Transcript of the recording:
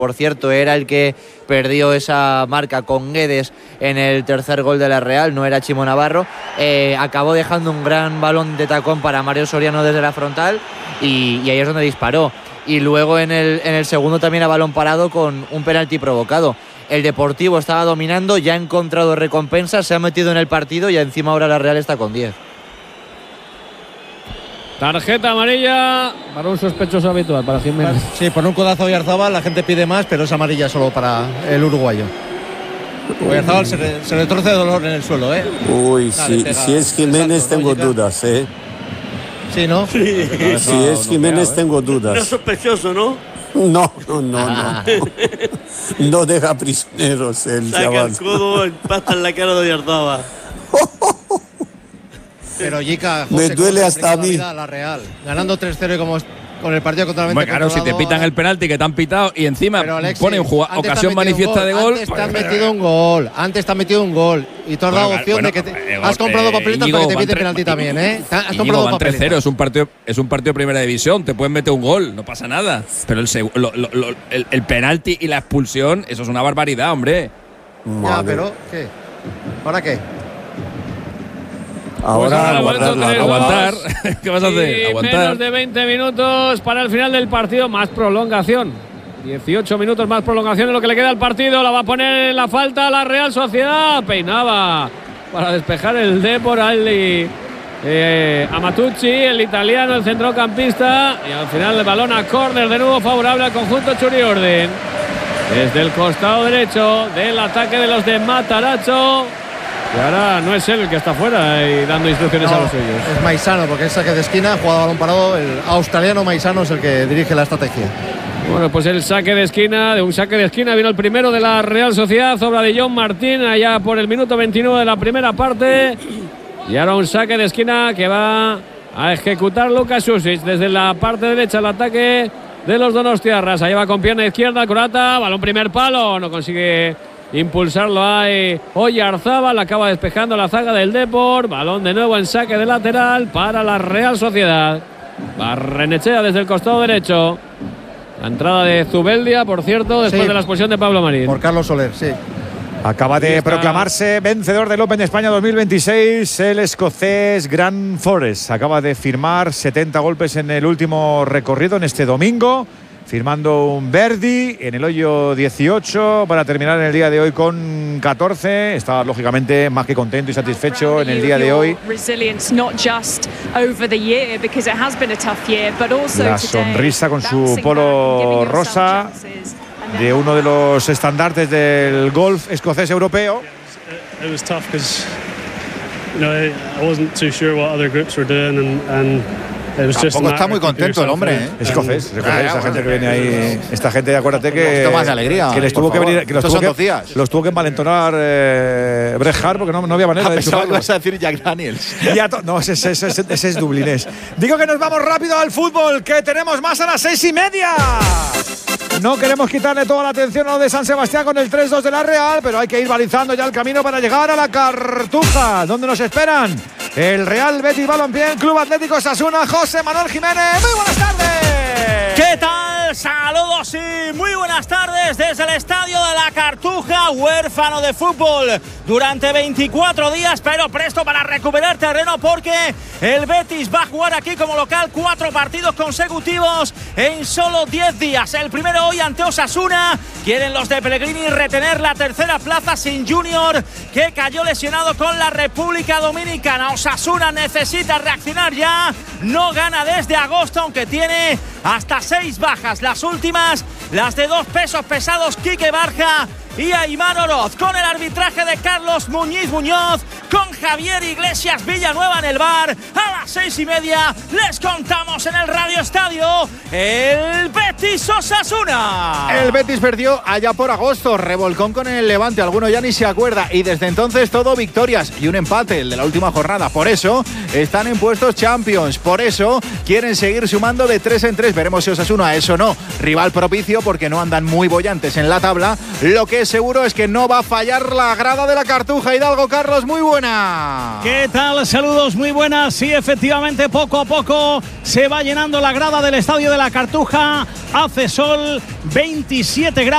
por cierto, era el que perdió esa marca con Guedes en el tercer gol de la Real, no era Chimo Navarro. Acabó dejando un gran balón de tacón para Mario Soriano desde la frontal y ahí es donde disparó. Y luego en el segundo también a balón parado con un penalti provocado. El Deportivo estaba dominando, ya ha encontrado recompensa, se ha metido en el partido y encima ahora la Real está con 10. Tarjeta amarilla para un sospechoso habitual, para Jiménez. Sí, por un codazo a Oyarzabal la gente pide más, pero es amarilla solo para el uruguayo. Oyarzabal se le torce de dolor en el suelo, ¿eh? Uy, si es Jiménez tengo dudas, ¿eh? Sí, ¿no? Sí. Si es Jiménez tengo dudas. No es sospechoso, ¿no? No. No deja prisioneros el chaval. Saca el codo, empasta en la cara de Oyarzabal. Pero Jica, José, me duele hasta a mí. La Real, ganando 3-0 y como con el partido totalmente bueno, claro, si te pitan el penalti que te han pitado y encima Alexis, ponen ocasión manifiesta de gol. Antes te han metido un gol. Y tú has dado opción de que has comprado papeletas para que te piten penalti también, ¿eh? Has comprado van 3-0, es un partido de primera división, te pueden meter un gol, no pasa nada. Pero el penalti y la expulsión, eso es una barbaridad, hombre. Ya, pero ¿qué? ¿Ahora qué? Ahora aguantar. ¿Qué vas a hacer? Aguantar. Menos de 20 minutos para el final del partido, más prolongación. 18 minutos más prolongación en lo que le queda al partido. La va a poner en la falta la Real Sociedad. Peinaba para despejar el Depor Amatucci, el italiano, el centrocampista. Y al final el balón a córner, de nuevo favorable al conjunto Churiorden. Desde el costado derecho del ataque de los de Matarazzo. Y ahora no es él el que está fuera y dando instrucciones a los suyos. Es Maisano, porque es saque de esquina, jugado a balón parado. El australiano Maisano es el que dirige la estrategia. Bueno, pues el saque de esquina, de un saque de esquina vino el primero de la Real Sociedad, obra de John Martín, allá por el minuto 29 de la primera parte. Y ahora un saque de esquina que va a ejecutar Lucas Susic desde la parte derecha, el ataque de los donostiarras. Ahí va con pierna izquierda, croata, balón primer palo, no consigue impulsarlo a Oyarzabal, acaba despejando la zaga del Depor, balón de nuevo en saque de lateral para la Real Sociedad. Barrenechea desde el costado derecho. La entrada de Zubeldia, por cierto, después de la expulsión de Pablo Marín. Por Carlos Soler, sí. Acaba de proclamarse vencedor del Open de España 2026 el escocés Grant Forrest. Acaba de firmar 70 golpes en el último recorrido en este domingo, firmando un birdie en el hoyo 18 para terminar en el día de hoy con 14. Está lógicamente más que contento y satisfecho en el día de hoy. La sonrisa con su polo rosa de uno de los estandartes del golf escocés europeo. Tampoco está muy contento el hombre, ¿eh? Escocés, esa gente que viene ahí, esta gente, acuérdate que un poquito más de alegría, que les tuvo que venir, que los tuvo que envalentonar Bret Hart, porque no había manera de pensaba que ibas a decir Jack Daniels. No, ese es dublinés. Digo que nos vamos rápido al fútbol, que tenemos más a las 6:30. No queremos quitarle toda la atención a lo de San Sebastián con el 3-2 de la Real, pero hay que ir balizando ya el camino para llegar a la Cartuja, donde nos esperan el Real Betis Balompié, Club Atlético Osasuna. José Manuel Jiménez, muy buenas tardes. ¿Qué tal? Saludos y muy buenas tardes desde el estadio de la Cartuja, huérfano de fútbol durante 24 días, pero presto para recuperar terreno porque el Betis va a jugar aquí como local 4 partidos consecutivos en solo 10 días. El primero hoy ante Osasuna. Quieren los de Pellegrini retener la tercera plaza sin Junior, que cayó lesionado con la República Dominicana. Osasuna necesita reaccionar ya. No gana desde agosto, aunque tiene hasta 6 bajas. Las últimas, las de 2 pesos pesados, Quique Barja y Aimar Oroz, con el arbitraje de Carlos Muñoz, con Javier Iglesias Villanueva en el bar. A las 6:30 les contamos en el Radio Estadio el Betis Osasuna. El Betis perdió allá por agosto, revolcón con el Levante, alguno ya ni se acuerda, y desde entonces todo victorias y un empate, el de la última jornada. Por eso están en puestos Champions, por eso quieren seguir sumando de 3 en 3. Veremos si Osasuna es o no rival propicio, porque no andan muy bollantes en la tabla. Lo que seguro es que no va a fallar la grada de la Cartuja. Hidalgo, Carlos, muy buena. ¿Qué tal? Saludos, muy buenas. Sí, efectivamente, poco a poco se va llenando la grada del estadio de la Cartuja. Hace sol, 27 grados.